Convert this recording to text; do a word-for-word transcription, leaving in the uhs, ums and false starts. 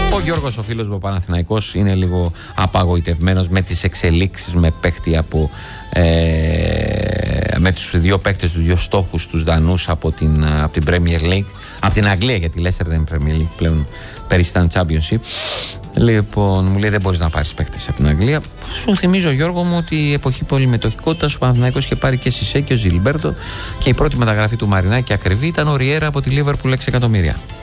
Ο Γιώργος, ο φίλος μου ο Παναθηναϊκός, είναι λίγο απαγοητευμένος με τις εξελίξεις με παίκτη από ε, με τους δύο παίκτες, τους δύο στόχους, τους Δανούς από την, από την Premier League, από την Αγγλία, γιατί η Leicester δεν είναι Premier League πλέον, πέρυσι ήταν Championship. Λοιπόν, μου λέει δεν μπορείς να πάρεις παίκτες από την Αγγλία. Σου θυμίζω, Γιώργο μου, ότι η εποχή πολυμετοχικότητας ο Παναθηναϊκός είχε πάρει και Σισέ και ο Ζιλμπέρτο, και η πρώτη μεταγραφή του Μαρινάκη ακριβή ήταν ο Ριέρα από τη Liverpool έξι εκατομμύρια.